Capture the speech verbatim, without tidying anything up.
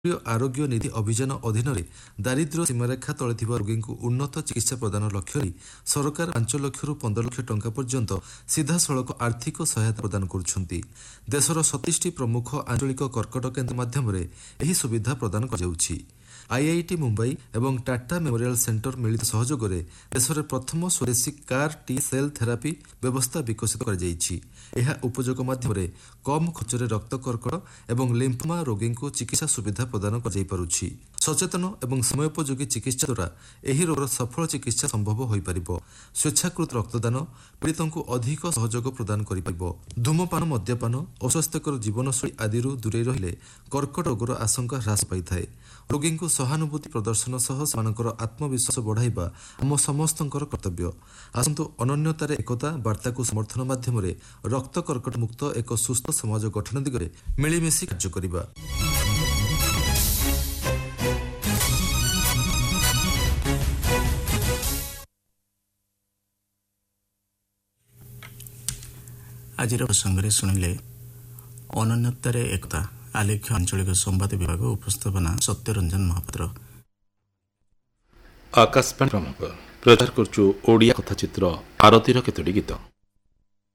आरोग्य निधि अभियान अधीन दारिद्र्य सीमारेखा तले रोगी को उन्नत चिकित्सा प्रदान लक्ष्य सरकार पांच लाख रु पंद्रह लाख टंका पर्यंत सीधा सड़क आर्थिक सहायता प्रदान करुछंती। देशर सतीस प्रमुख आंचलिक कर्कट केन्द्र माध्यम सुविधा प्रदान कर आईआईटी मुंबई एवं टाटा मेमोरियल सेंटर मिलित सहयोग में देश में प्रथम स्वदेशी कार टी सेल थेरापी व्यवस्था विकसित कर उपयोग माध्यम कम खर्च रक्त कर्कट और लिम्फोमा रोगी को चिकित्सा सुविधा प्रदान कर सचेतन और समयोपयोगी चिकित्सा द्वारा यह रोगर सफल चिकित्सा संभव हो पार। स्वेच्छाकृत रक्तदान पीड़ितों को अधिक सहयोग प्रदान कर धूमपान मद्यपान अस्वास्थ्यकर जीवनशैली आदि दूरे रहिले कर्कट रोगर आशंका ह्रास पाई था। रोगी को सहानुभूति प्रदर्शन सह सेमानकर आत्मविश्वास बढ़ाइबा आम समस्तंकर कर्तव्य। आसंतु अनन्यतार एकता वार्ता को समर्थन माध्यम रक्त कर्कट मुक्त एक सुस्थ समाज गठन दिगरे मिलिमिशि कार्य करिबा। आज प्रसंग शुणिले अनन्यतार एकता आलेख्य आंचलिक संवाद विभाग उपस्थापना सत्यरंजन महापात्र। आकाशवाणी प्रचार करछु ओडिया कथाचित्र आरतीर केतोटी गीत।